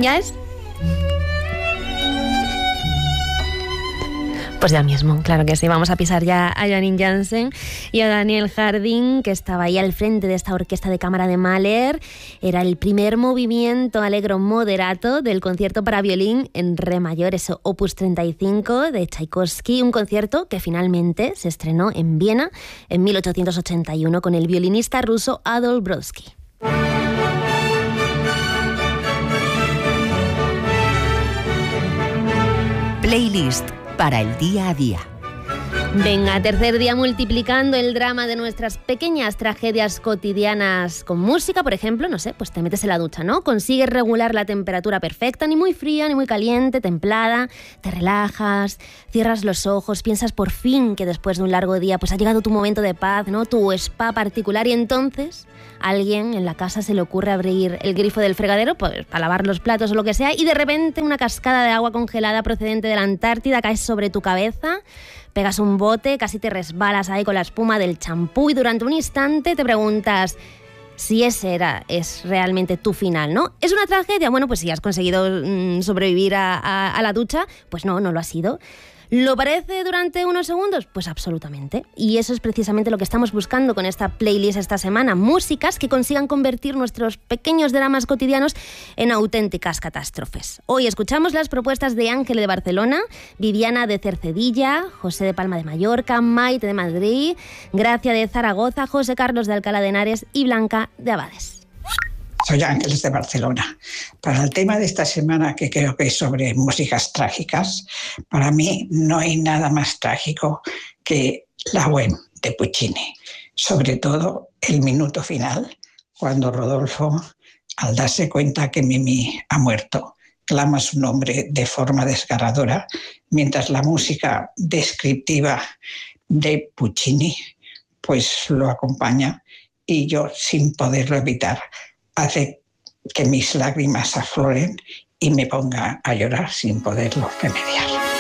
¿Ya es? Pues ya mismo, claro que sí. Vamos a pisar ya a Janine Jansen y a Daniel Harding, que estaba ahí al frente de esta orquesta de cámara de Mahler. Era el primer movimiento allegro moderato del concierto para violín en re mayor, eso, opus 35 de Tchaikovsky, un concierto que finalmente se estrenó en Viena en 1881 con el violinista ruso Adolf Brodsky. Playlist para el día a día. Venga, tercer día multiplicando el drama de nuestras pequeñas tragedias cotidianas con música, por ejemplo, no sé, pues te metes en la ducha, ¿no? Consigues regular la temperatura perfecta, ni muy fría, ni muy caliente, templada, te relajas, cierras los ojos, piensas por fin que después de un largo día pues ha llegado tu momento de paz, ¿no? Tu spa particular, y entonces a alguien en la casa se le ocurre abrir el grifo del fregadero pues, para lavar los platos o lo que sea, y de repente una cascada de agua congelada procedente de la Antártida cae sobre tu cabeza. Pegas un bote, casi te resbalas ahí con la espuma del champú y durante un instante te preguntas si ese es realmente tu final, ¿no? ¿Es una tragedia? Bueno, pues si has conseguido sobrevivir a la ducha, pues no lo ha sido. ¿Lo parece durante unos segundos? Pues absolutamente. Y eso es precisamente lo que estamos buscando con esta playlist esta semana. Músicas que consigan convertir nuestros pequeños dramas cotidianos en auténticas catástrofes. Hoy escuchamos las propuestas de Ángel de Barcelona, Viviana de Cercedilla, José de Palma de Mallorca, Maite de Madrid, Gracia de Zaragoza, José Carlos de Alcalá de Henares y Blanca de Abades. Soy Ángeles de Barcelona. Para el tema de esta semana, que creo que es sobre músicas trágicas, para mí no hay nada más trágico que La Bohème de Puccini. Sobre todo el minuto final, cuando Rodolfo, al darse cuenta que Mimi ha muerto, clama su nombre de forma desgarradora, mientras la música descriptiva de Puccini pues lo acompaña, y yo, sin poderlo evitar, hace que mis lágrimas afloren y me ponga a llorar sin poderlo remediar.